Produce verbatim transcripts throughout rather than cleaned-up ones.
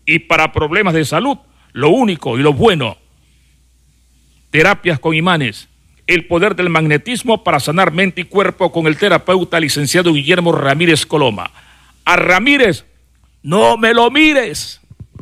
Y para problemas de salud, lo único y lo bueno, terapias con imanes, el poder del magnetismo para sanar mente y cuerpo con el terapeuta licenciado Guillermo Ramírez Coloma. A Ramírez, no me lo mires.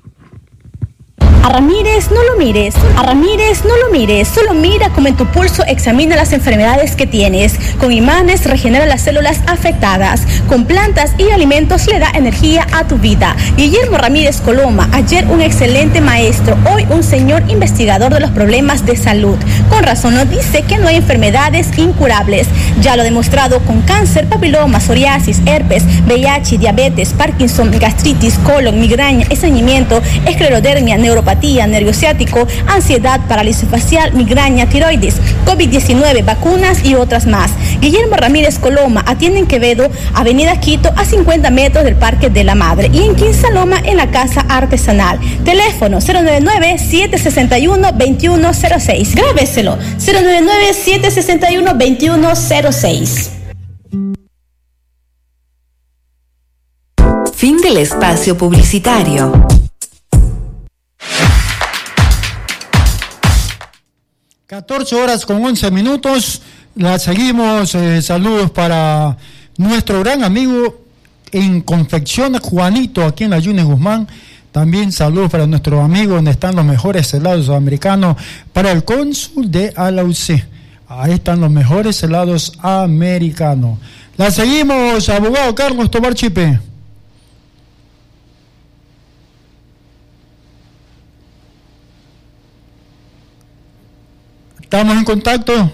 A Ramírez no lo mires, a Ramírez no lo mires, solo mira cómo en tu pulso examina las enfermedades que tienes. Con imanes regenera las células afectadas, con plantas y alimentos le da energía a tu vida. Guillermo Ramírez Coloma, ayer un excelente maestro, hoy un señor investigador de los problemas de salud. Con razón nos dice que no hay enfermedades incurables. Ya lo ha demostrado con cáncer, papiloma, psoriasis, herpes, V I H, diabetes, Parkinson, gastritis, colon, migraña, estreñimiento, esclerodermia, neuropatía, nervio ciático, ansiedad, parálisis facial, migraña, tiroides, COVID diecinueve, vacunas y otras más. Guillermo Ramírez Coloma atiende en Quevedo, Avenida Quito, a cincuenta metros del Parque de la Madre, y en Quinsaloma, en la Casa Artesanal. Teléfono cero nueve nueve, siete seis uno, dos uno cero seis. Grábeselo, cero nueve nueve, siete seis uno, dos uno cero seis. Fin del espacio publicitario. catorce horas con once minutos, la seguimos, eh, saludos para nuestro gran amigo en confección Juanito, aquí en la Yunes Guzmán, también saludos para nuestro amigo donde están los mejores helados americanos, para el cónsul de Alaucé, ahí están los mejores helados americanos. La seguimos, abogado Carlos Tobar Chipe. ¿Estamos en contacto?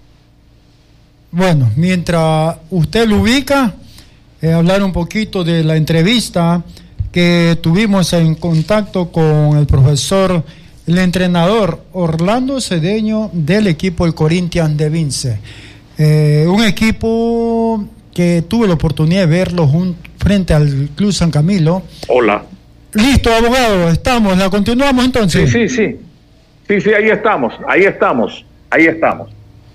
Bueno, mientras usted lo ubica, eh, hablar un poquito de la entrevista que tuvimos en contacto con el profesor, el entrenador Orlando Cedeño del equipo el Corinthians de Vince. Eh, un equipo que tuve la oportunidad de verlo junto, frente al Club San Camilo. Hola. Listo, abogado, estamos, la continuamos entonces. Sí, sí, sí. Sí, sí, ahí estamos, ahí estamos, ahí estamos.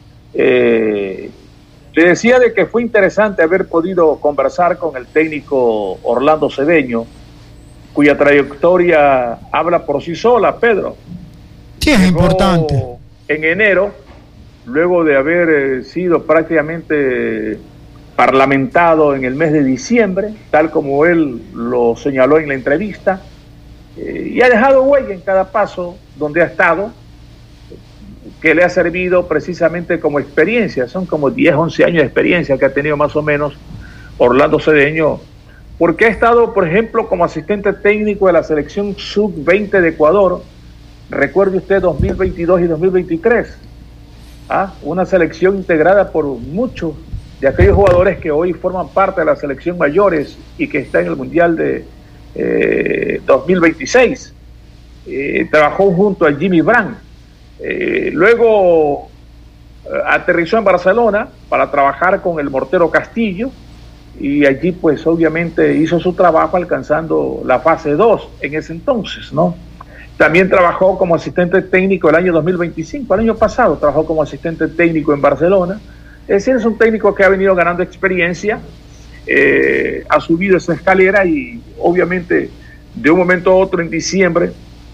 Eh, te decía de que fue interesante haber podido conversar con el técnico Orlando Cedeño, cuya trayectoria habla por sí sola, Pedro. Sí, es Llegó importante. En enero, luego de haber eh, sido prácticamente parlamentado en el mes de diciembre, tal como él lo señaló en la entrevista, eh, y ha dejado huella en cada paso donde ha estado, que le ha servido precisamente como experiencia. Son como diez, once años de experiencia que ha tenido más o menos Orlando Cedeño, porque ha estado, por ejemplo, como asistente técnico de la selección sub veinte de Ecuador, recuerde usted, dos mil veintidós y dos mil veintitrés, ¿ah? Una selección integrada por muchos de aquellos jugadores que hoy forman parte de la selección mayores y que está en el Mundial de eh, dos mil veintiséis. Eh, trabajó junto a Jimmy Brand, eh, luego eh, aterrizó en Barcelona para trabajar con el Mortero Castillo, y allí pues obviamente hizo su trabajo alcanzando la fase dos en ese entonces, ¿no? También trabajó como asistente técnico el año dos mil veinticinco, el año pasado trabajó como asistente técnico en Barcelona. Es decir, es un técnico que ha venido ganando experiencia, eh, ha subido esa escalera, y obviamente de un momento a otro en diciembre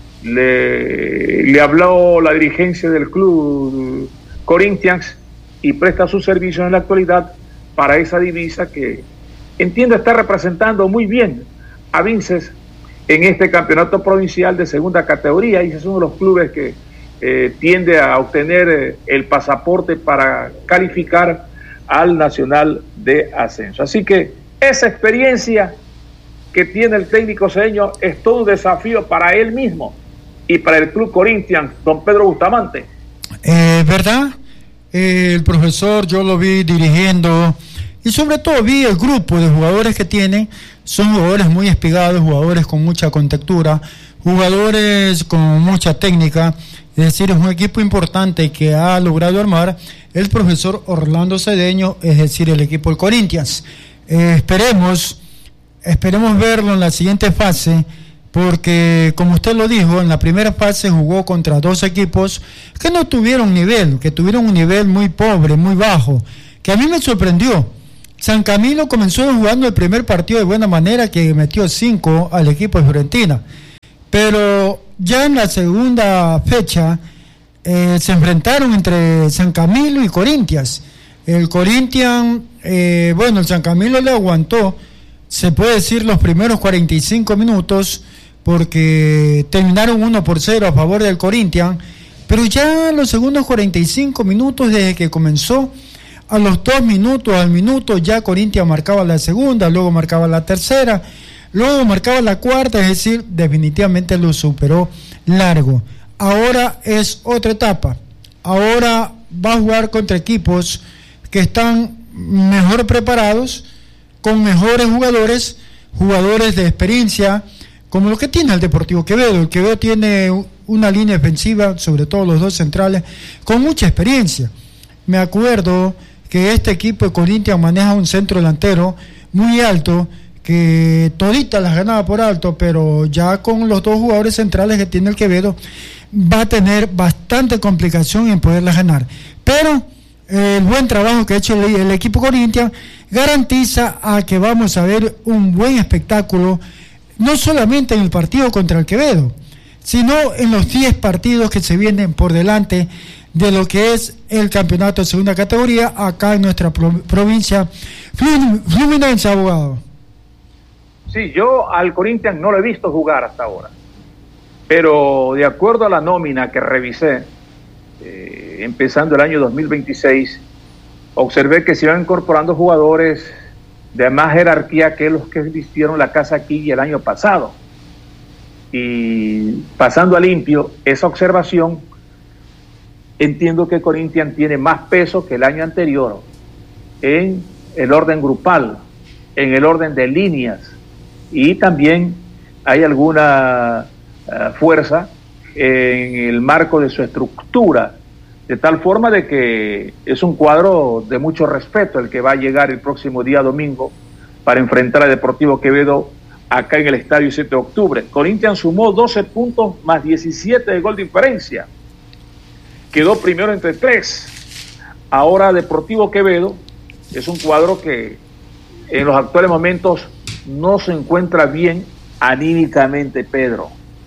Le, le habló la dirigencia del club Corinthians y presta sus servicios en la actualidad para esa divisa que entiendo está representando muy bien a Vinces en este campeonato provincial de segunda categoría, y ese es uno de los clubes que eh, tiende a obtener eh, el pasaporte para calificar al Nacional de Ascenso. Así que esa experiencia que tiene el técnico cedeño es todo un desafío para él mismo y para el Club Corinthians, don Pedro Bustamante. Eh, ¿Verdad? Eh, el profesor, yo lo vi dirigiendo, y sobre todo vi el grupo de jugadores que tiene. Son jugadores muy espigados, jugadores con mucha contextura, jugadores con mucha técnica. Es decir, es un equipo importante que ha logrado armar el profesor Orlando Cedeño, es decir, el equipo del Corinthians. Eh, esperemos, esperemos verlo en la siguiente fase, porque como usted lo dijo, en la primera fase jugó contra dos equipos que no tuvieron nivel, que tuvieron un nivel muy pobre, muy bajo, que a mí me sorprendió. San Camilo comenzó jugando el primer partido de buena manera, que metió cinco al equipo de Fiorentina, Pero ya en la segunda fecha eh, se enfrentaron entre San Camilo y Corinthians. El Corinthians, eh, bueno, el San Camilo le aguantó, se puede decir, los primeros cuarenta y cinco minutos, porque terminaron uno por cero a favor del Corinthians, pero ya en los segundos cuarenta y cinco minutos, desde que comenzó, a los dos minutos, al minuto, ya Corinthians marcaba la segunda, luego marcaba la tercera, luego marcaba la cuarta, es decir, definitivamente lo superó largo. Ahora es otra etapa, ahora va a jugar contra equipos que están mejor preparados, con mejores jugadores, jugadores de experiencia, como lo que tiene el Deportivo Quevedo. El Quevedo tiene una línea defensiva, sobre todo los dos centrales, con mucha experiencia. Me acuerdo que este equipo de Corinthians maneja un centro delantero muy alto, que toditas las ganaba por alto, pero ya con los dos jugadores centrales que tiene el Quevedo, va a tener bastante complicación en poderlas ganar. Pero eh, el buen trabajo que ha hecho el, el equipo Corinthians garantiza a que vamos a ver un buen espectáculo, no solamente en el partido contra el Quevedo, sino en los diez partidos que se vienen por delante de lo que es el campeonato de segunda categoría acá en nuestra pro- provincia Fluminense, abogado. Sí, yo al Corinthians no lo he visto jugar hasta ahora, pero de acuerdo a la nómina que revisé, eh, empezando el año dos mil veintiséis, observé que se iban incorporando jugadores de más jerarquía que los que vistieron la casa aquí el año pasado. Y pasando a limpio esa observación, entiendo que Corinthians tiene más peso que el año anterior en el orden grupal, en el orden de líneas, y también hay alguna uh, fuerza en el marco de su estructura, de tal forma de que es un cuadro de mucho respeto el que va a llegar el próximo día domingo para enfrentar al Deportivo Quevedo acá en el Estadio siete de octubre. Corinthians sumó doce puntos más diecisiete de gol de diferencia. Quedó primero entre tres. Ahora Deportivo Quevedo es un cuadro que en los actuales momentos no se encuentra bien anímicamente, Pedro.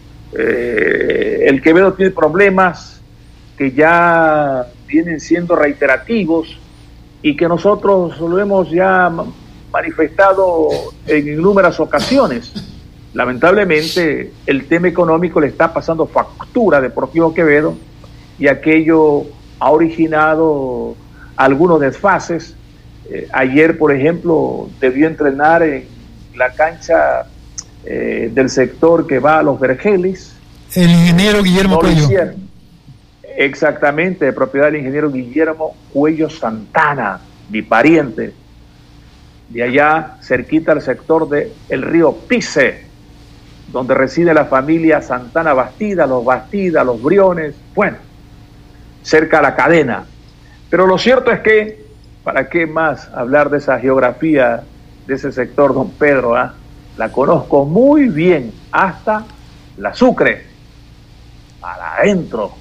Eh, el Quevedo tiene problemas que ya vienen siendo reiterativos y que nosotros lo hemos ya manifestado en innumerables ocasiones. Lamentablemente el tema económico le está pasando factura a Deportivo Quevedo y aquello ha originado algunos desfases. Eh, ayer, por ejemplo, debió entrenar en la cancha eh, del sector que va a Los Vergeles. El ingeniero Guillermo no Cuello. Exactamente, de propiedad del ingeniero Guillermo Cuello Santana, mi pariente, de allá cerquita al sector de el río Pice, donde reside la familia Santana Bastida, los Bastida, los Briones, bueno, cerca a la cadena. Pero lo cierto es que, ¿para qué más hablar de esa geografía de ese sector, don Pedro? ¿eh? La conozco muy bien, hasta la Sucre, para adentro.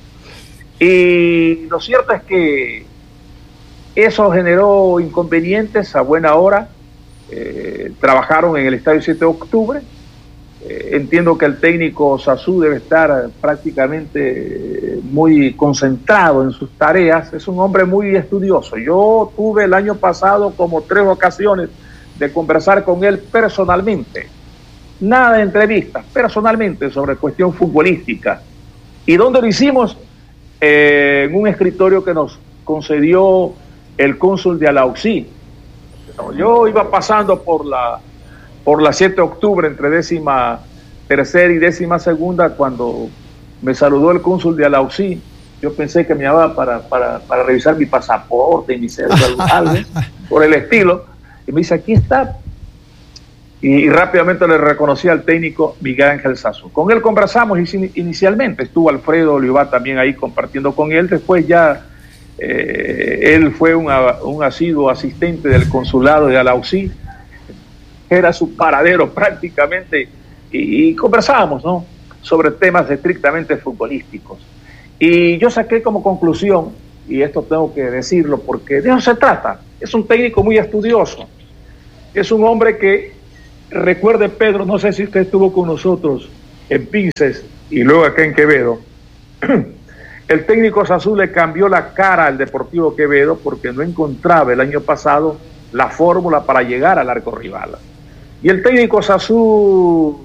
Y lo cierto es que eso generó inconvenientes a buena hora. Eh, trabajaron en el Estadio siete de octubre. Eh, entiendo que el técnico Sazú debe estar prácticamente muy concentrado en sus tareas. Es un hombre muy estudioso. Yo tuve el año pasado como tres ocasiones de conversar con él personalmente. Nada de entrevistas, personalmente, sobre cuestión futbolística. ¿Y dónde lo hicimos? Eh, en un escritorio que nos concedió el cónsul de Alauxí. Yo iba pasando por la por la siete de octubre entre décima tercera y décima segunda cuando me saludó el cónsul de Alauxí. Yo pensé que me iba para, para, para revisar mi pasaporte y mi cédula, algo por el estilo, y me dice, aquí está. Y, y rápidamente le reconocí al técnico Miguel Ángel Sazú. Con él conversamos inicialmente, estuvo Alfredo Olivar también ahí compartiendo con él. Después ya eh, él fue un, un asiduo asistente del consulado de Alauxí, era su paradero prácticamente, y, y conversábamos, ¿no?, sobre temas estrictamente futbolísticos. Y yo saqué como conclusión, y esto tengo que decirlo porque de eso se trata, es un técnico muy estudioso, es un hombre que, recuerde Pedro, no sé si usted estuvo con nosotros en Pinces y luego acá en Quevedo, el técnico Sazú le cambió la cara al Deportivo Quevedo porque no encontraba el año pasado la fórmula para llegar al arco rival. Y el técnico Sazú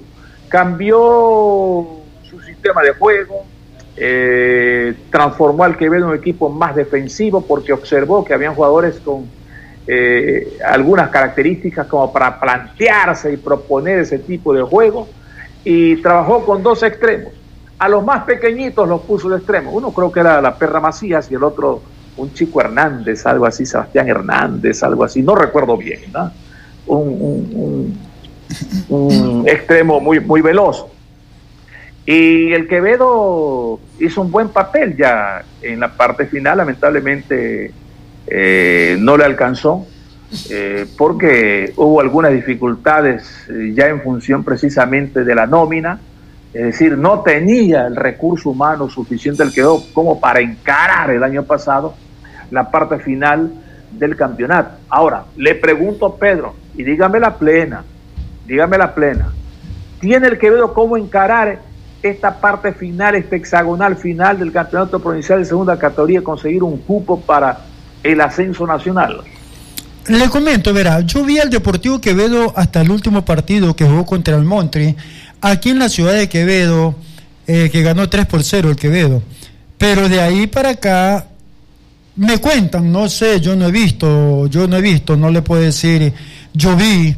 cambió su sistema de juego, eh, transformó al Quevedo en un equipo más defensivo porque observó que habían jugadores con eh, algunas características como para plantearse y proponer ese tipo de juego, y trabajó con dos extremos. A los más pequeñitos los puso de extremo. Uno creo que era la Perra Macías y el otro un Chico Hernández, algo así, Sebastián Hernández, algo así, no recuerdo bien, ¿no? Un, un, un, un extremo muy, muy veloz. Y el Quevedo hizo un buen papel ya en la parte final, lamentablemente eh, no le alcanzó, eh, porque hubo algunas dificultades eh, ya en función precisamente de la nómina. Es decir, no tenía el recurso humano suficiente el Quevedo como para encarar el año pasado la parte final del campeonato. Ahora, le pregunto a Pedro, y dígame la plena, dígame la plena, ¿tiene el Quevedo cómo encarar esta parte final, este hexagonal final del campeonato provincial de segunda categoría, conseguir un cupo para el ascenso nacional? Le comento, verá, yo vi al Deportivo Quevedo hasta el último partido que jugó contra el Montri, aquí en la ciudad de Quevedo, eh, que ganó tres por cero el Quevedo. Pero de ahí para acá, me cuentan, no sé, yo no he visto, yo no he visto, no le puedo decir, yo vi,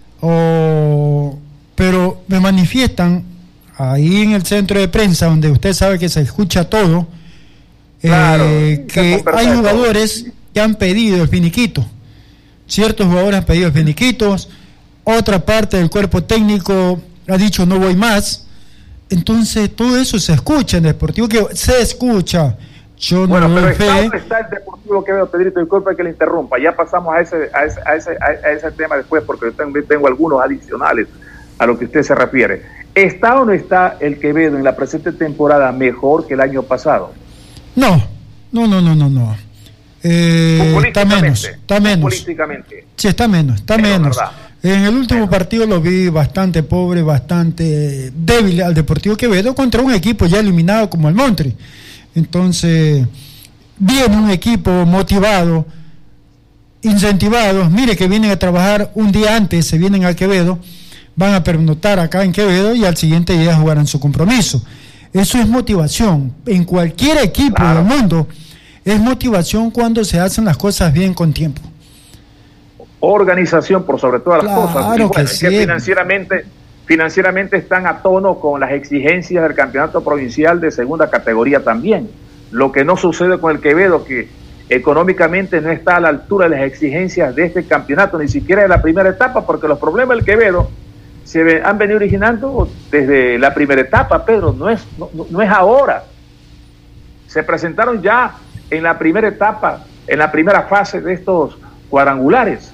o, pero me manifiestan ahí en el centro de prensa, donde usted sabe que se escucha todo, claro, eh, que hay jugadores que han pedido el finiquito. Ciertos jugadores han pedido finiquitos, otra parte del cuerpo técnico ha dicho no voy más. Entonces todo eso se escucha en Deportivo Quevedo, se escucha. Yo bueno, no pero doy está, fe. ¿dónde está el Deportivo Quevedo, Pedrito? Disculpa que le interrumpa, ya pasamos a ese, a ese, a ese, a ese tema después, porque yo tengo, tengo algunos adicionales a lo que usted se refiere. ¿Está o no está el Quevedo en la presente temporada mejor que el año pasado? No, no, no, no, no, no. Eh, está menos, está menos. Políticamente. Sí, está menos, está Pero menos. verdad. En el último Bueno. partido lo vi bastante pobre, bastante débil al Deportivo Quevedo contra un equipo ya eliminado como el Montri. Entonces, viene un equipo motivado, incentivados. Mire que vienen a trabajar un día antes, se vienen a Quevedo, van a pernoctar acá en Quevedo y al siguiente día jugarán su compromiso. Eso es motivación. En cualquier equipo Claro. del mundo es motivación cuando se hacen las cosas bien con tiempo. Organización por sobre todas las Claro cosas. Y que bueno, es sí. que financieramente, financieramente están a tono con las exigencias del campeonato provincial de segunda categoría también. Lo que no sucede con el Quevedo, que económicamente no está a la altura de las exigencias de este campeonato, ni siquiera de la primera etapa, porque los problemas del Quevedo se ve, han venido originando desde la primera etapa, Pedro, no es, no, no es ahora. Se presentaron ya en la primera etapa, en la primera fase de estos cuadrangulares.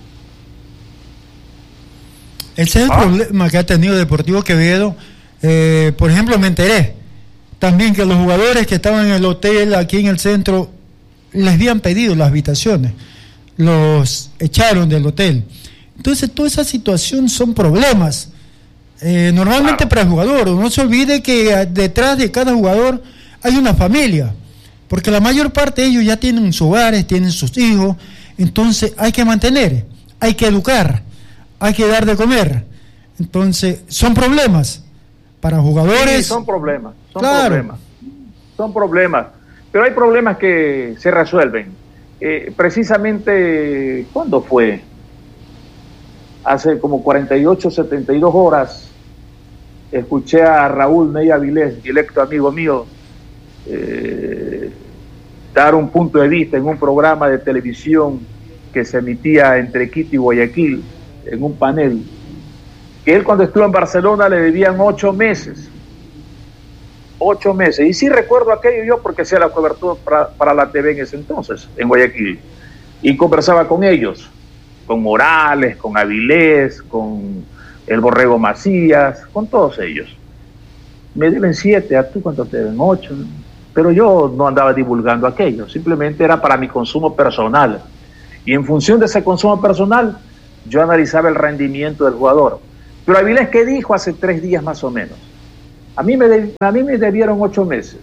Ese es el Ah. problema que ha tenido Deportivo Quevedo. Eh, por ejemplo, me enteré también que los jugadores que estaban en el hotel aquí en el centro les habían pedido las habitaciones, los echaron del hotel. Entonces, toda esa situación son problemas. Eh, normalmente Claro. para el jugador, no se olvide que detrás de cada jugador hay una familia, porque la mayor parte de ellos ya tienen sus hogares, tienen sus hijos, entonces hay que mantener, hay que educar, hay que dar de comer. Entonces, son problemas para jugadores. Sí, son problemas, son Claro. problemas, son problemas, pero hay problemas que se resuelven. Eh, precisamente, ¿cuándo fue? Hace como cuarenta y ocho, setenta y dos horas, escuché a Raúl Ney Avilés, directo amigo mío, eh, dar un punto de vista en un programa de televisión que se emitía entre Quito y Guayaquil, en un panel, que él cuando estuvo en Barcelona le debían ocho meses, ocho meses, y sí recuerdo aquello yo porque hacía la cobertura para, para la T V en ese entonces, en Guayaquil, y conversaba con ellos, con Morales, con Avilés, con el Borrego Macías, con todos ellos. Me deben siete, ¿a tú cuánto te deben? Ocho, pero yo no andaba divulgando aquello, simplemente era para mi consumo personal, y en función de ese consumo personal, yo analizaba el rendimiento del jugador. Pero Avilés, ¿qué dijo hace tres días más o menos? A mí me, de, a mí me debieron ocho meses.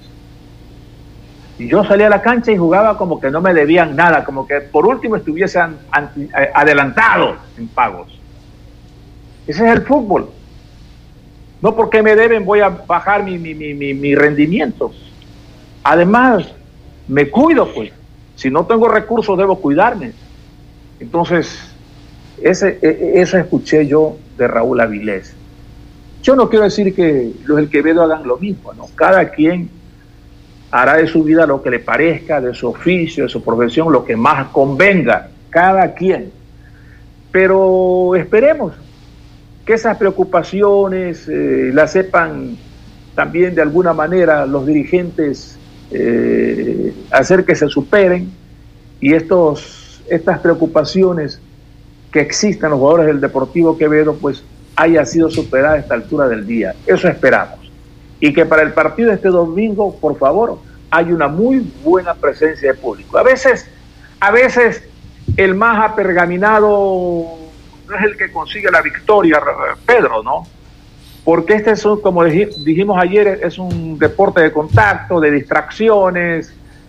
Y yo salía a la cancha y jugaba como que no me debían nada, como que por último estuviese an, an, adelantado en pagos. Ese es el fútbol. No porque me deben voy a bajar mi, mi, mi, mi, mi rendimiento. Además, me cuido, pues. Si no tengo recursos, debo cuidarme. Entonces, ese, eso escuché yo de Raúl Avilés. Yo no quiero decir que los del Quevedo hagan lo mismo, ¿no? Cada quien hará de su vida lo que le parezca, de su oficio, de su profesión, lo que más convenga, cada quien. Pero esperemos que esas preocupaciones eh, las sepan también de alguna manera los dirigentes eh, hacer que se superen y estos, estas preocupaciones que existan los jugadores del Deportivo Quevedo pues haya sido superada a esta altura del día. Eso esperamos. Y que para el partido de este domingo, por favor, hay una muy buena presencia de público. A veces, a veces el más apergaminado no es el que consigue la victoria, Pedro, ¿no? Porque este es, un, como dijimos ayer, es un deporte de contacto, de distracciones.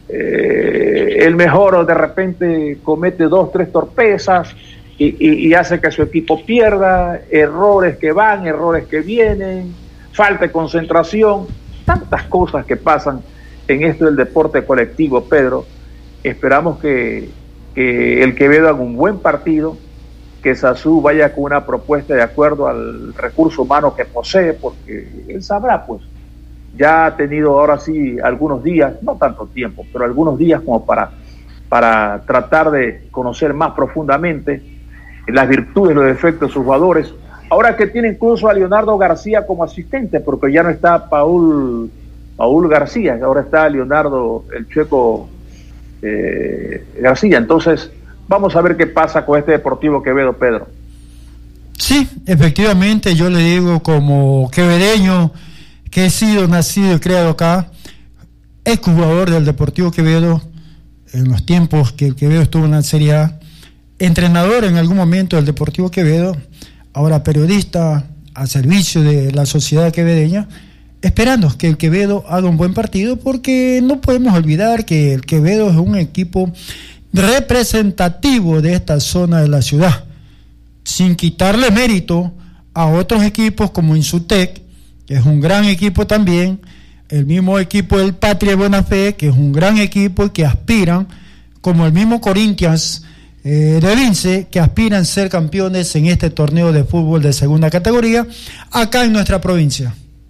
Eh, el mejor de repente comete dos, tres torpezas y, y, y hace que su equipo pierda, errores que van, errores que vienen, falta de concentración, tantas cosas que pasan en esto del deporte colectivo, Pedro. Esperamos que, que el Quevedo haga un buen partido, que Sazú vaya con una propuesta de acuerdo al recurso humano que posee, porque él sabrá, pues, ya ha tenido ahora sí algunos días, no tanto tiempo, pero algunos días como para, para tratar de conocer más profundamente las virtudes y los defectos de sus jugadores. Ahora que tiene incluso a Leonardo García como asistente, porque ya no está Paul, Paul García, ahora está Leonardo, el Checo eh, García. Entonces, vamos a ver qué pasa con este Deportivo Quevedo, Pedro. Sí, efectivamente, yo le digo como quevedeño, que he sido nacido y criado acá, exjugador del Deportivo Quevedo, en los tiempos que el Quevedo estuvo en la Serie A, entrenador en algún momento del Deportivo Quevedo, ahora periodista al servicio de la sociedad quevedeña, esperando que el Quevedo haga un buen partido, porque no podemos olvidar que el Quevedo es un equipo representativo de esta zona de la ciudad, sin quitarle mérito a otros equipos como Insutec, que es un gran equipo también, el mismo equipo del Patria de Buena Fe, que es un gran equipo y que aspiran, como el mismo Corinthians eh, de Vince, que aspiran a ser campeones en este torneo de fútbol de segunda categoría, acá en nuestra provincia.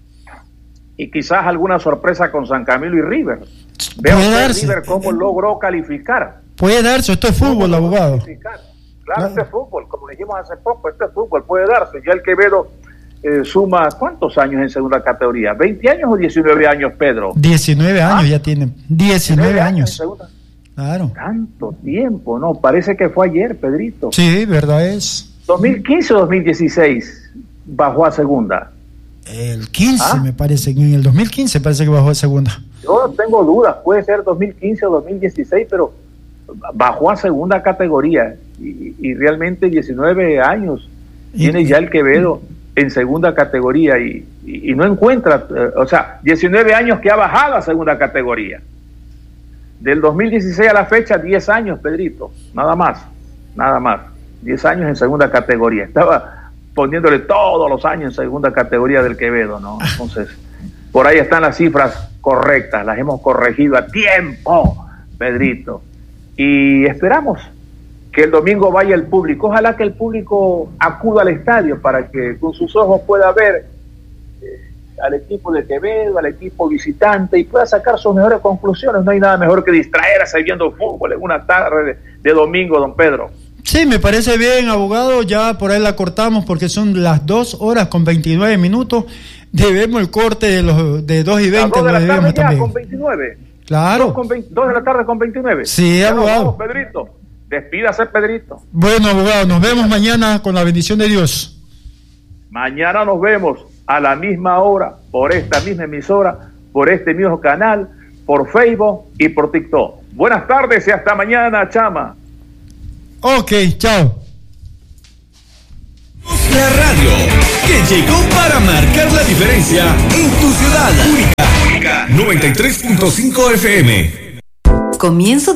Y quizás alguna sorpresa con San Camilo y River. Veo que River cómo logró calificar. Puede darse, esto es fútbol, abogado. Claro, claro, esto es fútbol, como dijimos hace poco, esto es fútbol, puede darse. Ya el Quevedo eh, suma, ¿cuántos años en segunda categoría? ¿veinte años o diecinueve años, Pedro? diecinueve años ah, ya tiene, diecinueve años. Claro. Tanto tiempo, ¿no? Parece que fue ayer, Pedrito. Sí, verdad es. ¿dos mil quince o dos mil dieciséis bajó a segunda? El quince, ¿Ah? me parece, en el dos mil quince parece que bajó a segunda. Yo tengo dudas, puede ser dos mil quince o dos mil dieciséis, pero bajó a segunda categoría y, y realmente diecinueve años y, tiene ya el Quevedo en segunda categoría y, y, y no encuentra, eh, o sea, diecinueve años que ha bajado a segunda categoría. Del dos mil dieciséis a la fecha, diez años, Pedrito, nada más, nada más, diez años en segunda categoría. Estaba poniéndole todos los años en segunda categoría del Quevedo, ¿no? Entonces, por ahí están las cifras correctas, las hemos corregido a tiempo, Pedrito. Y esperamos que el domingo vaya el público. Ojalá que el público acuda al estadio para que con sus ojos pueda ver eh, al equipo de Quevedo, al equipo visitante y pueda sacar sus mejores conclusiones. No hay nada mejor que distraerse viendo fútbol en una tarde de, de domingo, don Pedro. Sí, me parece bien, abogado. Ya por ahí la cortamos porque son las dos horas con veintinueve minutos. Debemos el corte de los de dos y veinte. Las dos de la tarde ya, con veintinueve. Claro. dos de la tarde con veintinueve. Sí, ya abogado. Vamos, Pedrito. Despídase, Pedrito. Bueno, abogado, nos vemos mañana con la bendición de Dios. Mañana nos vemos a la misma hora, por esta misma emisora, por este mismo canal, por Facebook y por TikTok. Buenas tardes y hasta mañana, chama. Ok, chao. La radio que que llegó para marcar la diferencia en tu ciudad. Única, única. noventa y tres punto cinco F M. Comienzo de